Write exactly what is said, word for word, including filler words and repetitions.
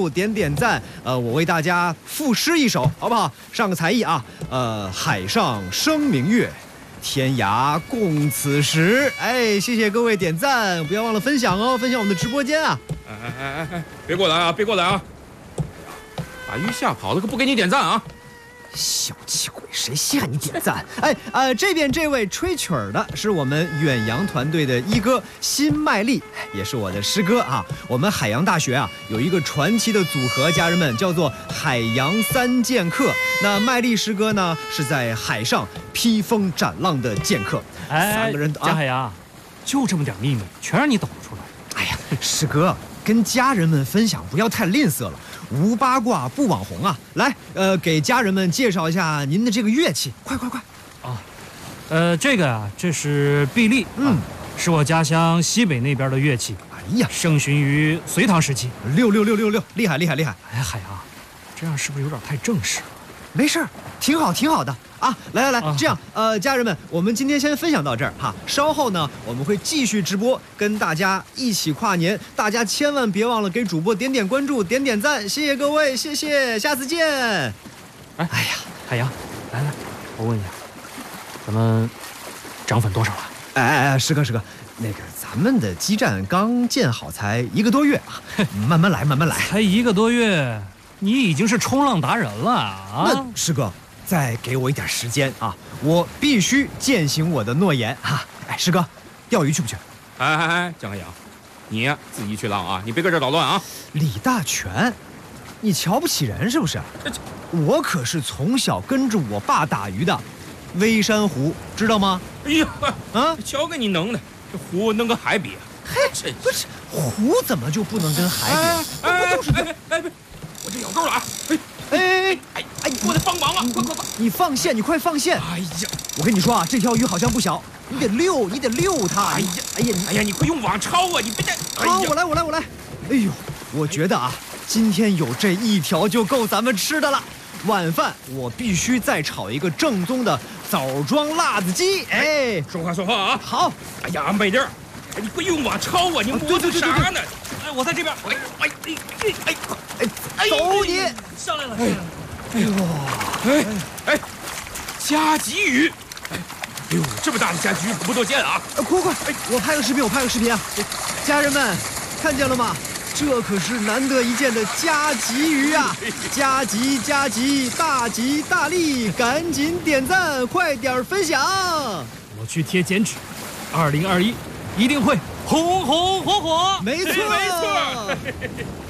注，点点赞。呃，我为大家赋诗一首，好不好？上个才艺啊。呃，海上生明月，天涯共此时。哎，谢谢各位点赞，不要忘了分享哦，分享我们的直播间啊。 哎哎哎哎哎，别过来啊，别过来啊！把鱼吓跑了，可不给你点赞啊！ 小气鬼，谁稀罕你点赞？哎，呃，这边这位吹曲儿的是我们远洋团队的一哥辛麦丽，也是我的师哥啊。我们海洋大学啊有一个传奇的组合，家人们叫做海洋三剑客。那麦丽师哥呢是在海上披风斩浪的剑客。 哎， 三个人贾海洋，就这么点秘密，全让你抖了出来。 哎呀，师哥，跟家人们分享不要太吝啬了。无八卦不网红啊！来，呃，给家人们介绍一下您的这个乐器，快快快！ 啊，呃，这个啊，这是碧丽，嗯、啊，是我家乡西北那边的乐器。 哎呀， 盛行于隋唐时期。 六六六六六，厉害厉害厉害！ 哎，海洋，这样是不是有点太正式了？ 没事儿，挺好挺好的啊！来来来，啊、这样，呃，家人们，我们今天先分享到这儿哈。稍后呢，我们会继续直播，跟大家一起跨年。大家千万别忘了给主播点点关注、点点赞，谢谢各位，谢谢，下次见。哎哎呀，海洋，来来，我问一下，咱们涨粉多少了？ 哎哎哎，师哥师哥，那个咱们的基站刚建好，才一个多月啊，慢慢来，慢慢来。 才一个多月。你已经是冲浪达人了啊！ 那师哥，再给我一点时间啊，我必须践行我的诺言啊！哎，师哥，钓鱼去不去？ 哎哎哎，江海洋，你呀自己去浪啊，你别搁这捣乱啊！ 李大全，你瞧不起人是不是？我可是从小跟着我爸打鱼的，微山湖知道吗？ 哎呀， 啊， 瞧给你能的，这湖能跟海比啊？ 嘿，不是湖怎么就不能跟海比？ 哎，不就是这？哎哎，我这咬钩了啊！哎哎哎哎哎，我得帮忙啊！快快快！ 你放线，你快放线！ 哎呀， 我跟你说啊，这条鱼好像不小，你得溜，你得溜它。 哎呀，哎呀，哎呀，你快用网抄啊！你别这…… 好，我来，我来，我来。哎呦，我觉得啊，今天有这一条就够咱们吃的了。晚饭我必须再炒一个正宗的枣庄辣子鸡。哎， 说话说话啊！ 好。 哎呀，美弟儿，你快用网抄啊！你磨蹭啥呢？ 哎，我在这边。 哎哎哎哎哎哎，走你！ 上来了！ 哎哎呦，哎哎，夹鲫鱼！哎呦，这么大的夹鲫鱼可不多见啊！ 快快，哎，我拍个视频，我拍个视频啊！家人们，看见了吗？这可是难得一见的夹鲫鱼啊！加急加急，大吉大利！赶紧点赞，快点分享！ 我去贴剪纸，二零二一一定会红红火火！ 没错， 没错。